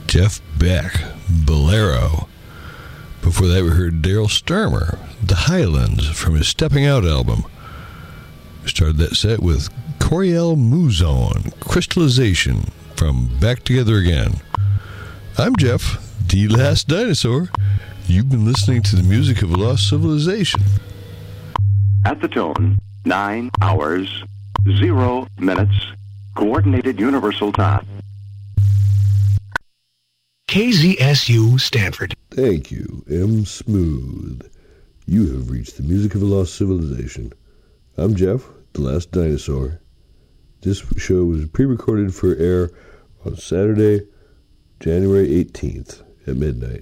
Jeff Beck, Bolero. Before that, we heard Daryl Stuermer, The Highlands, from his Stepping Out album. We started that set with Coriel Mouzon, Crystallization, from Back Together Again. I'm Jeff, the Last Dinosaur. You've been listening to the music of a lost civilization. At the tone, 9 hours, 0 minutes, Coordinated Universal Time. KZSU Stanford. Thank you, M. Smooth. You have reached the music of a lost civilization. I'm Jeff, the Last Dinosaur. This show was pre-recorded for air on Saturday, January 18th at midnight.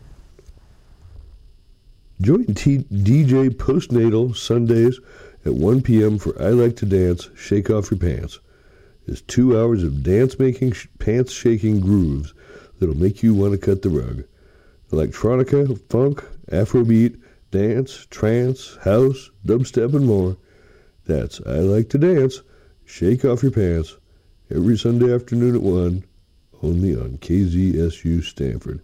Join DJ Postnatal Sundays at 1 p.m. for I Like to Dance, Shake Off Your Pants. It's 2 hours of dance-making, pants-shaking grooves that'll make you want to cut the rug. Electronica, funk, Afrobeat, dance, trance, house, dubstep, and more. That's I Like to Dance, Shake Off Your Pants, every Sunday afternoon at 1, only on KZSU Stanford.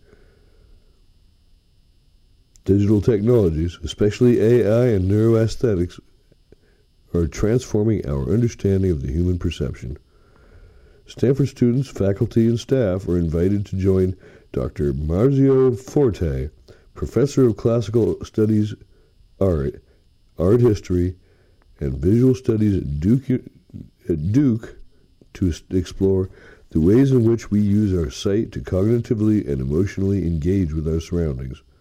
Digital technologies, especially AI and neuroaesthetics, are transforming our understanding of the human perception. Stanford students, faculty, and staff are invited to join Dr. Marzio Forte, Professor of Classical Studies, Art History, and Visual Studies at Duke to explore the ways in which we use our sight to cognitively and emotionally engage with our surroundings.